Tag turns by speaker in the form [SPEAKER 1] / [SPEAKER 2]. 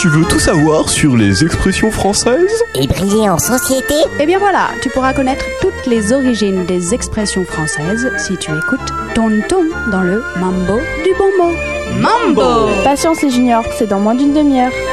[SPEAKER 1] Tu veux tout savoir sur les expressions françaises?
[SPEAKER 2] Et briller en société?
[SPEAKER 3] Eh bien voilà, tu pourras connaître toutes les origines des expressions françaises si tu écoutes Tonton dans le Mambo du bon mot.
[SPEAKER 4] Mambo!
[SPEAKER 5] Patience les juniors, c'est dans moins d'une demi-heure.